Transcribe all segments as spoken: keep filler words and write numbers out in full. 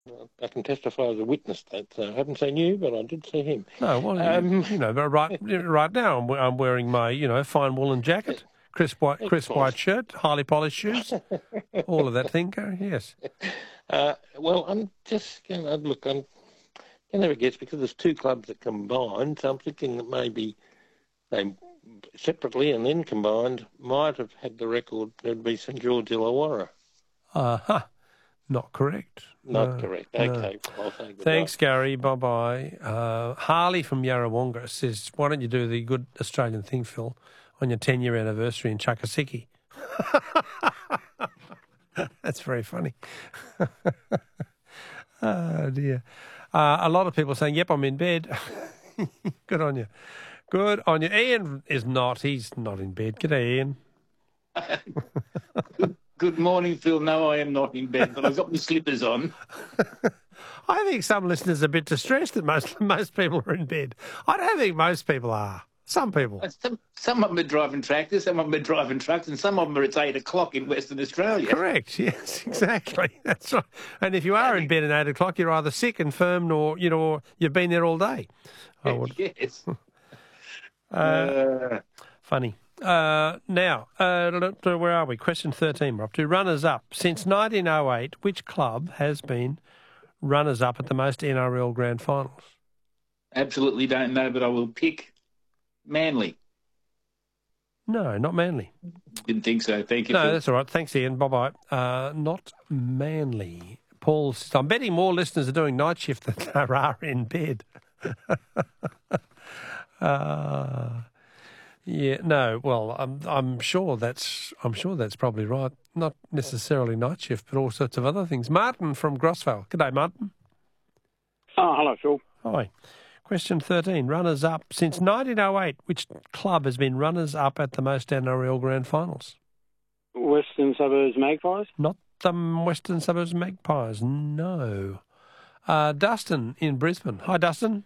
I can testify as a witness that uh, I haven't seen you, but I did see him. No, well, um, you know, but right, right now I'm, I'm wearing my, you know, fine woolen jacket, crisp white, crisp white shirt, highly polished shoes, all of that thing. Yes. Uh, well, I'm just going to look. I'm going to guess because there's two clubs that combined. So I'm thinking that maybe they separately and then combined might have had the record. It'd be St George Illawarra. Uh huh. Not correct. Not no, correct. No. Okay. I'll say goodbye. Thanks, Gary. Bye-bye. Uh, Harley from Yarrawonga says, why don't you do the good Australian thing, Phil, on your ten-year anniversary in Chakasiki? That's very funny. Oh, dear. Uh, a lot of people saying, yep, I'm in bed. Good on you. Good on you. Ian is not. He's not in bed. G'day, Ian. good, good morning, Phil. No, I am not in bed, but I've got my slippers on. I think some listeners are a bit distressed that most most people are in bed. I don't think most people are. Some people. Some, some of them are driving tractors, some of them are driving trucks, and some of them are at eight o'clock in Western Australia. Correct. Yes, exactly. That's right. And if you are in bed at eight o'clock, you're either sick, infirm, or you know, or you've been there all day. I would. Yes. uh, uh, funny. Uh, now, uh, where are we? Question thirteen, we're up to. Runners-up. Since nineteen oh eight, which club has been runners-up at the most N R L grand finals? Absolutely don't know, but I will pick Manly. No, not Manly. Didn't think so. Thank you. No, Phil. That's all right. Thanks, Ian. Bye-bye. Uh, not Manly. Paul, I'm betting more listeners are doing night shift than there are in bed. uh, yeah, no. Well, I'm I'm sure that's I'm sure that's probably right. Not necessarily night shift, but all sorts of other things. Martin from Grosvale. G'day, Martin. Oh, hello, Phil. Hi. Question thirteen. Runners-up. Since nineteen oh eight, which club has been runners-up at the most N R L grand finals? Western Suburbs Magpies? Not the Western Suburbs Magpies, no. Uh, Dustin in Brisbane. Hi, Dustin.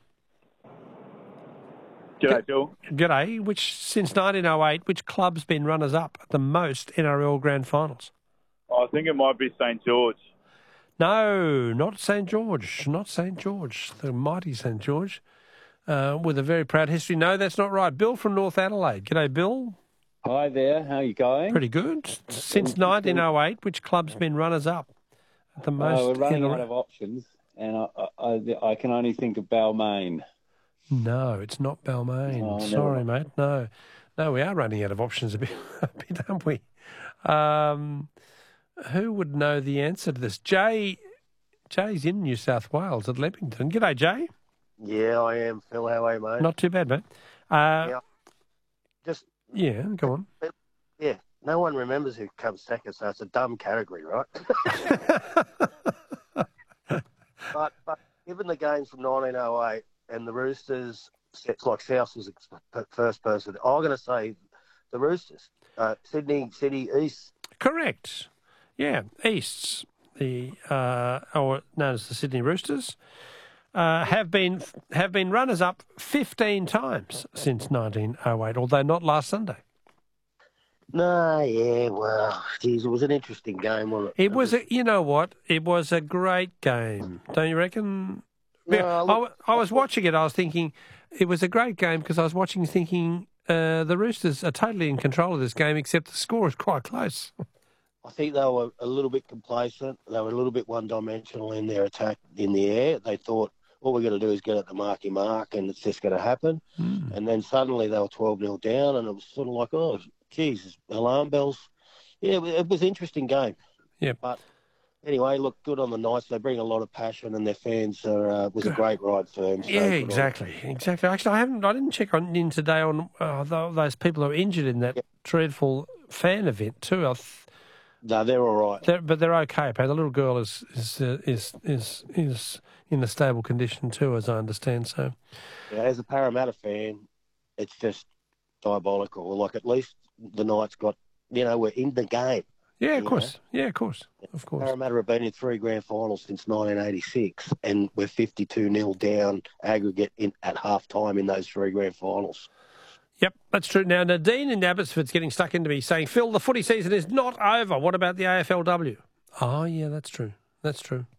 G'day, Phil. G'day. Which, since nineteen oh eight, which club's been runners-up at the most N R L grand finals? I think it might be St George. No, not St George. Not St George. The mighty St George, uh, with a very proud history. No, that's not right. Bill from North Adelaide. G'day, Bill. Hi there. How are you going? Pretty good. Since nineteen oh eight, which club's been runners-up at the most? Uh, we're running N R L? out of options, and I, I, I can only think of Balmain. No, it's not Balmain. Oh, Sorry, never. mate. No, no, we are running out of options a bit, a bit, aren't we? Um, who would know the answer to this? Jay, Jay's in New South Wales at Leppington. G'day, Jay. Yeah, I am, Phil. How are you, mate? Not too bad, mate. Uh, yeah. Just yeah, go on. Yeah, no one remembers who comes second, so it's a dumb category, right? but but given the games from nineteen oh eight and the Roosters, it's like South was the first person. I'm going to say the Roosters, uh, Sydney City East. Correct. Yeah, Easts, the uh, or known as the Sydney Roosters, uh, have been have been runners up fifteen times since nineteen oh eight, although not last Sunday. No, yeah, well, geez, it was an interesting game, wasn't it? It was, a, you know what? It was a great game, don't you reckon? No, Yeah, look, I, I was watching it. I was thinking it was a great game because I was watching, thinking uh, the Roosters are totally in control of this game, except the score is quite close. I think they were a little bit complacent. They were a little bit one-dimensional in their attack in the air. They thought, all we're going to do is get at the marky mark and it's just going to happen. Mm. And then suddenly they were twelve nil down and it was sort of like, oh, geez, alarm bells. Yeah, it was an interesting game. Yeah. But anyway, look, good on the Knights. They bring a lot of passion and their fans are, uh, was a great ride for them. So Yeah, good on exactly, exactly. Actually, I haven't, I didn't check on in today on uh, those people who were injured in that Yeah. dreadful fan event too. I th- No, they're all right. they're, but they're okay. The little girl is is uh, is is is in a stable condition too, as I understand. So, Yeah, as a Parramatta fan, it's just diabolical. Like, at least the Knights got, you know, we're in the game. yeah, of You course, yeah, of course, of course. Parramatta have been in three grand finals since nineteen eighty-six, and we're fifty-two nil down aggregate in, at half time in those three grand finals. Yep, that's true. Now, Nadine in Abbotsford's getting stuck into me saying, Phil, the footy season is not over. What about the A F L W? Oh, yeah, that's true. That's true.